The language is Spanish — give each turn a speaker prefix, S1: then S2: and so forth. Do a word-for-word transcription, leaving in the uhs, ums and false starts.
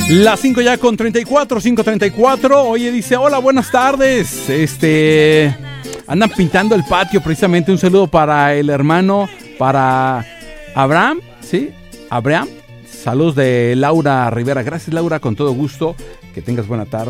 S1: Las cinco ya con treinta y cuatro, cinco treinta y cuatro. Oye, dice, hola, buenas tardes. Este, andan pintando el patio precisamente. Un saludo para el hermano, para Abraham, ¿sí? Abraham. Saludos de Laura Rivera. Gracias, Laura, con todo gusto. Que tengas buena tarde.